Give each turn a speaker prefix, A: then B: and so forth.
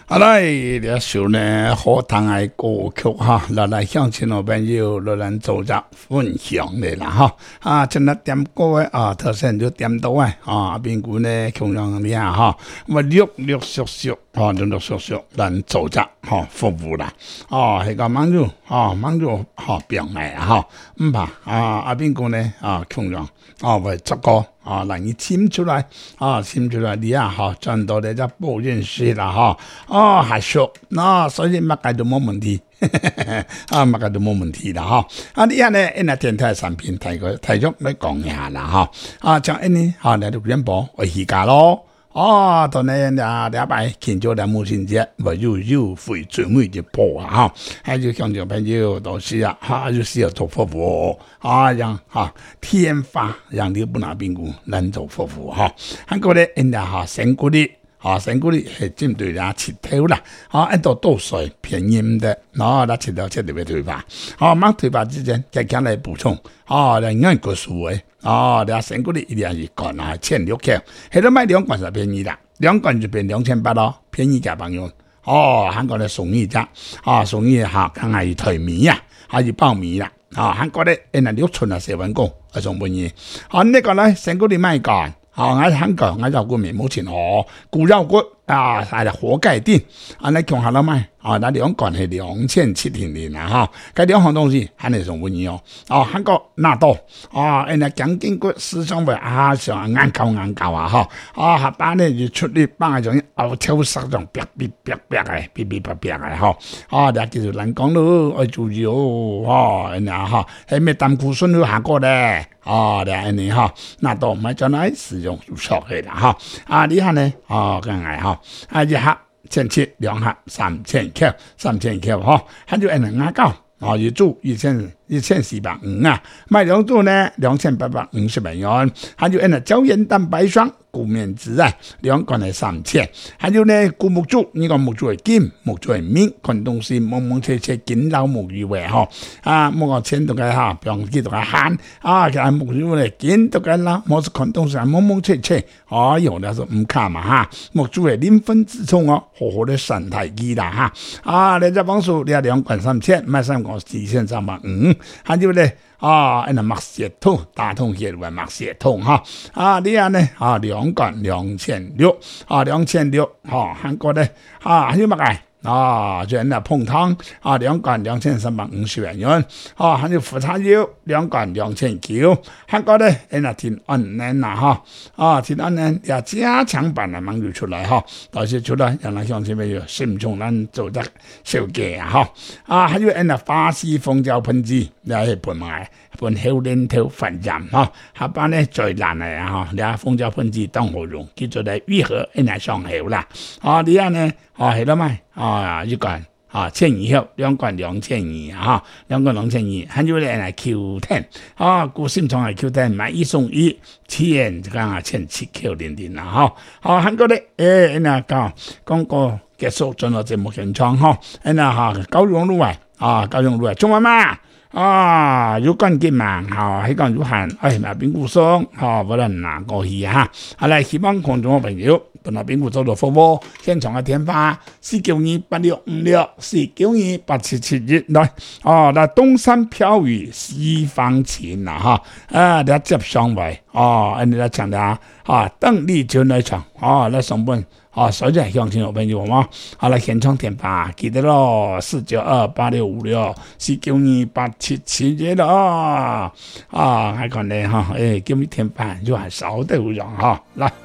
A: 来，这首呢好听的歌曲哈，来向亲朋朋友来做着分享的啦哈。今日点歌的头先就点到边个呢同样的哈，陆陆续续咱做着服务啦。迄个忙住表卖唔怕边个呢同样为这个让你签出来你赚到的这不认识啦还熟所以乜嘢都冇問題乜嘢都冇問題啦你呢電台產品提咗嚟講一下啦像呢嚟到廣播為而家咯當然禮拜慶祝兩母親節咪要回最尾嘅播還有鄉親朋友都是就是要做服務讓天發讓你不拿邊個能做服務韓國咧成個啲成個啲係針對切頭啦一度多水便宜的切頭切特別退化掹退化之前再講嚟補充另外一個數位成個啲一定係講1600塊喺度買2罐就便宜啦2罐就變2800咯便宜嘅朋友韓國咧送一隻送一下梗係退米係爆米啦韓國咧6寸4萬個送便宜呢個咧成個啲賣價我香港我肉骨面冇錢骨肉骨係活蓋店你窮下啦咪那2罐係2700啦這兩項東西係你送便宜韓國納豆薑筋骨思想味上眼膠下班呢就出嚟幫嗰種超濕種啪嘅你叫做難講咯要注意係咩膽固醇都下過咧你納豆唔係真係使用錯嘅啦你睇呢梗係一盒1700 2盒3000塊還有牙膏一組1450買2組呢2850元還有膠原蛋白霜顧面子2罐係3000還有呢古木珠呢個木珠係金木珠係面看東西蒙蒙切切緊老木魚味木個錢都嘅不用記到嘅慳其實木魚咧緊都嘅啦冇是看東西蒙蒙切切有的是唔卡嘛木珠係磷分子沖好好的生態機啦你只幫數你2罐3000買3罐4350還有咧麥舌頭大通血為麥舌頭你呢2罐2600韓國咧還有乜嘢就碰湯2罐2350元還有副茶油2罐2900韓國咧天安南天安南也加強版的網友出來到時出來讓人鄉親朋友心中咱做得小嘅還有巴西蜂膠噴劑也係販賣本後鏈頭反染下班呢最難嘅你蜂膠噴劑當好用叫做嚟愈合上後啦你呢係啦咪一罐12002罐22002罐2200還有咧Q10 顧心腸係 Q10 買1送11000就講1700 Q00啦韓國咧講個結束進入節目現場高雄路中文嘛有關鍵嘛喺講有限那邊故鬆不能拿過去嚟希望觀眾朋友到那邊故做到服務現場嘅電話4928656 4928771來那東山飄雨西方晴啦你接上位你來講的鄧麗君來唱來上本所以就係鄉親朋友嘛來現場電話記得咯4928656 4928771咯還講咧叫你電話就係少得有用來